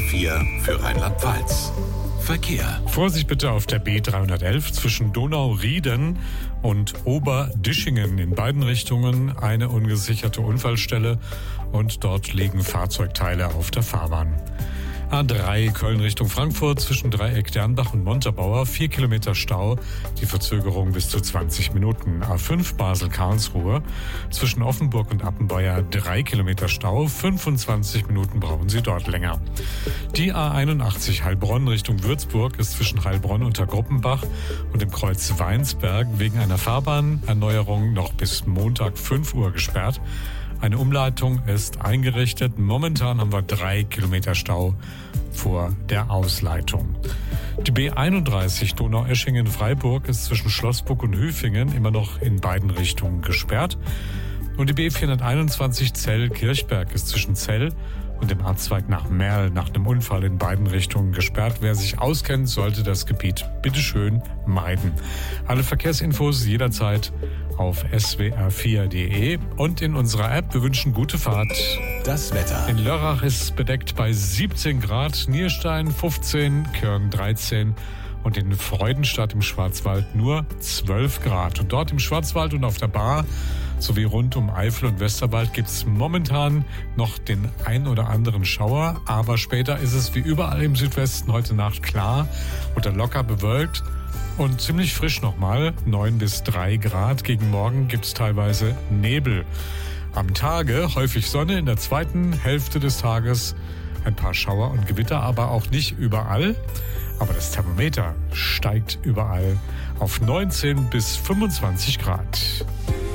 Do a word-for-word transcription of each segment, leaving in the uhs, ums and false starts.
vier für Rheinland-Pfalz. Verkehr. Vorsicht bitte auf der B dreihundertelf zwischen Donau-Rieden und Oberdischingen. In beiden Richtungen eine ungesicherte Unfallstelle und dort liegen Fahrzeugteile auf der Fahrbahn. A drei Köln Richtung Frankfurt zwischen Dreieck Dernbach und Montabaur, vier Kilometer Stau, die Verzögerung bis zu zwanzig Minuten. A fünf Basel-Karlsruhe zwischen Offenburg und Appenweier, drei Kilometer Stau, fünfundzwanzig Minuten brauchen Sie dort länger. Die A einundachtzig Heilbronn Richtung Würzburg ist zwischen Heilbronn und Gruppenbach und dem Kreuz Weinsberg wegen einer Fahrbahnerneuerung noch bis Montag fünf Uhr gesperrt. Eine Umleitung ist eingerichtet. Momentan haben wir drei Kilometer Stau vor der Ausleitung. Die B einunddreißig Donaueschingen-Freiburg ist zwischen Schlossburg und Hüfingen immer noch in beiden Richtungen gesperrt. Und die B vierhunderteinundzwanzig Zell-Kirchberg ist zwischen Zell und dem Abzweig nach Merl nach einem Unfall in beiden Richtungen gesperrt. Wer sich auskennt, sollte das Gebiet bitteschön meiden. Alle Verkehrsinfos jederzeit auf s w r vier punkt d e und in unserer App. Wir wünschen gute Fahrt. Das Wetter. In Lörrach ist bedeckt bei siebzehn Grad, Nierstein fünfzehn, Körn dreizehn und in Freudenstadt im Schwarzwald nur zwölf Grad. Und dort im Schwarzwald und auf der Baar sowie rund um Eifel und Westerwald gibt es momentan noch den ein oder anderen Schauer, aber später ist es wie überall im Südwesten heute Nacht klar oder locker bewölkt. Und ziemlich frisch nochmal, neun bis drei Grad. Gegen Morgen gibt's teilweise Nebel. Am Tage häufig Sonne, in der zweiten Hälfte des Tages ein paar Schauer und Gewitter, aber auch nicht überall. Aber das Thermometer steigt überall auf neunzehn bis fünfundzwanzig Grad.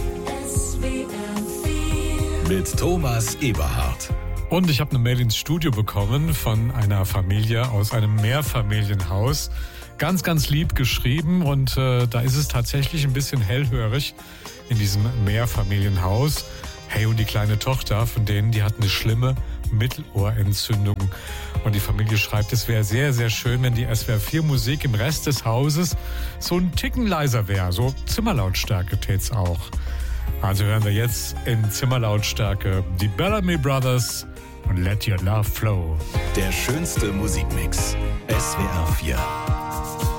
Mit Thomas Eberhardt. Und ich habe eine Mail ins Studio bekommen von einer Familie aus einem Mehrfamilienhaus. Ganz, ganz lieb geschrieben und äh, da ist es tatsächlich ein bisschen hellhörig in diesem Mehrfamilienhaus. Hey, und die kleine Tochter von denen, die hat eine schlimme Mittelohrentzündung. Und die Familie schreibt, es wäre sehr, sehr schön, wenn die S W R vier Musik im Rest des Hauses so ein Ticken leiser wäre. So Zimmerlautstärke tät's auch. Also hören wir jetzt in Zimmerlautstärke die Bellamy Brothers und Let Your Love Flow. Der schönste Musikmix. S W R vier.